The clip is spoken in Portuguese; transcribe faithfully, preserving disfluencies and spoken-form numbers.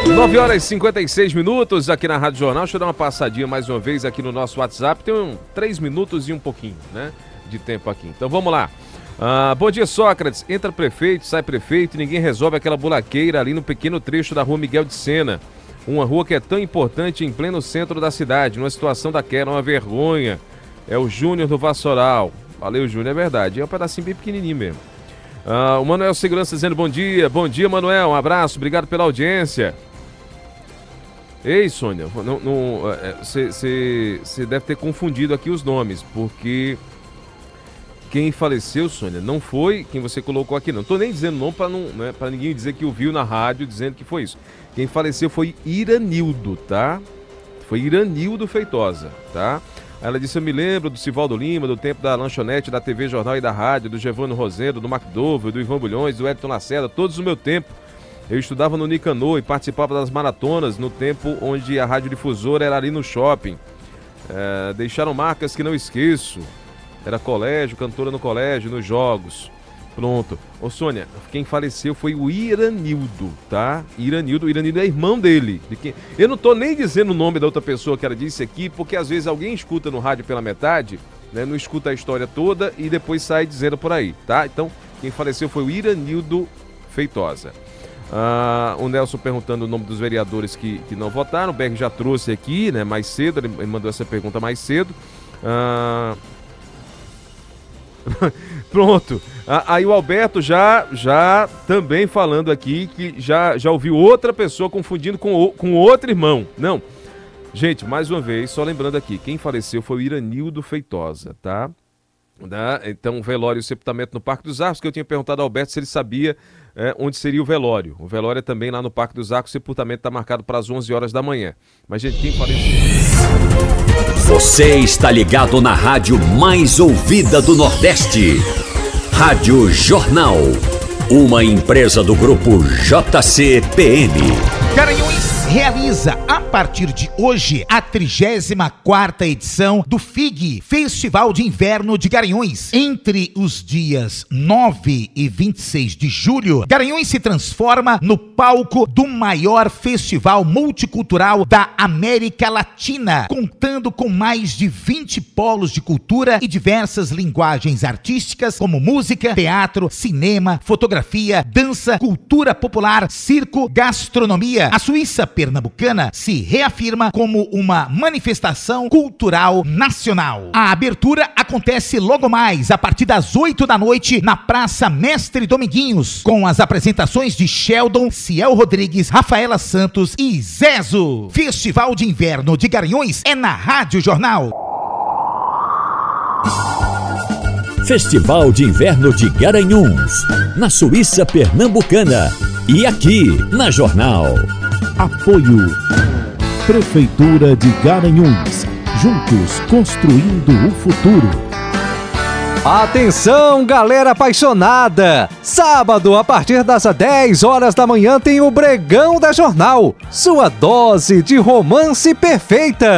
nove horas e cinquenta e seis minutos aqui na Rádio Jornal. Deixa eu dar uma passadinha mais uma vez aqui no nosso WhatsApp. Tem um, três minutos e um pouquinho, né, de tempo aqui. Então vamos lá. Ah, bom dia, Sócrates. Entra prefeito, sai prefeito e ninguém resolve aquela buraqueira ali no pequeno trecho da rua Miguel de Sena. Uma rua que é tão importante em pleno centro da cidade. Numa situação daquela, uma vergonha. É o Júnior do Vassoural. Valeu, Júnior, é verdade. É um pedacinho bem pequenininho mesmo. Ah, o Manuel Segurança dizendo bom dia. Bom dia, Manuel. Um abraço. Obrigado pela audiência. Ei, Sônia, você deve ter confundido aqui os nomes, porque quem faleceu, Sônia, não foi quem você colocou aqui, não. Não tô nem dizendo nome para não, né, para ninguém dizer que ouviu na rádio dizendo que foi isso. Quem faleceu foi Iranildo, tá? Foi Iranildo Feitosa, tá? Ela disse, eu me lembro do Sivaldo Lima, do tempo da lanchonete, da T V Jornal e da rádio, do Giovanni Rosendo, do McDowell, do Ivan Bulhões, do Edson Lacerda, todos o meu tempo. Eu estudava no Nicanor e participava das maratonas no tempo onde a radiodifusora era ali no shopping. É, deixaram marcas que não esqueço. Era colégio, cantora no colégio, nos jogos. Pronto. Ô Sônia, quem faleceu foi o Iranildo, tá? Iranildo, Iranildo é irmão dele. De quem... Eu não tô nem dizendo o nome da outra pessoa que ela disse aqui, porque às vezes alguém escuta no rádio pela metade, né? Não escuta a história toda e depois sai dizendo por aí, tá? Então, quem faleceu foi o Iranildo Feitosa. Ah, o Nelson perguntando o nome dos vereadores que, que não votaram. O Berg já trouxe aqui, né, mais cedo, ele mandou essa pergunta mais cedo. Ah... Pronto. Ah, aí o Alberto já, já também falando aqui que já, já ouviu outra pessoa confundindo com, o, com outro irmão. Não. Gente, mais uma vez, só lembrando aqui, quem faleceu foi o Iranildo Feitosa, tá? Né? Então, velório e sepultamento no Parque dos Arcos, que eu tinha perguntado ao Alberto se ele sabia é, onde seria o velório. O velório é também lá no Parque dos Arcos, o sepultamento está marcado para as onze horas da manhã. Mas, gente, quem faleceu? Você está ligado na rádio mais ouvida do Nordeste. Rádio Jornal, uma empresa do grupo J C P M. Garanhuns realiza a partir de hoje a trigésima quarta edição do F I G, Festival de Inverno de Garanhuns. Entre os dias nove e vinte e seis de julho, Garanhuns se transforma no palco do maior festival multicultural da América Latina, contando com mais de vinte polos de cultura e diversas linguagens artísticas como música, teatro, cinema, fotografia, dança, cultura popular, circo, gastronomia. A Suíça pernambucana se reafirma como uma manifestação cultural nacional. A abertura acontece logo mais, a partir das oito da noite, na Praça Mestre Dominguinhos, com as apresentações de Sheldon, Ciel Rodrigues, Rafaela Santos e Zezo. Festival de Inverno de Garanhuns é na Rádio Jornal. Festival de Inverno de Garanhuns, na Suíça pernambucana e aqui na Jornal. Apoio Prefeitura de Garanhuns, juntos construindo o futuro. Atenção, galera apaixonada! Sábado, a partir das dez horas da manhã, tem o Bregão da Jornal, sua dose de romance perfeita.